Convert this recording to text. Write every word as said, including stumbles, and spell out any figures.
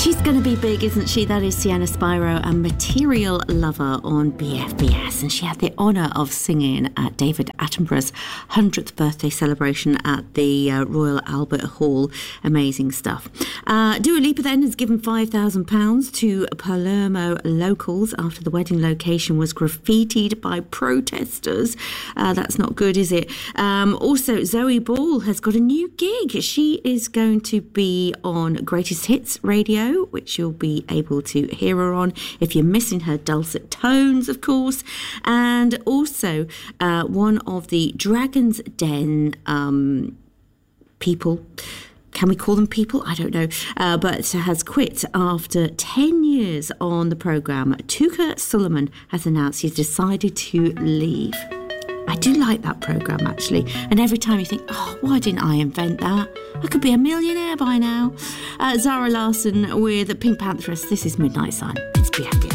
She's going to be big, isn't she? That is Sienna Spiro and Material Lover on B F B S. And she had the honour of singing at David Attenborough's hundredth birthday celebration at the uh, Royal Albert Hall. Amazing stuff. Uh, Dua Lipa then has given five thousand pounds to Palermo locals after the wedding location was graffitied by protesters. Uh, that's not good, is it? Um, also, Zoe Ball has got a new gig. She is going to be on Greatest Hits Radio, which you'll be able to hear her on if you're missing her dulcet tones, of course. And also uh, one of the Dragon's Den um, people, can we call them people? I don't know, uh, but has quit after ten years on the programme. Tuka Suleiman has announced he's decided to leave. I do like that programme, actually. And every time you think, oh, why didn't I invent that? I could be a millionaire by now. Uh, Zara Larsson with Pink Pantheress. This is Midnight Sun. It's B F B S.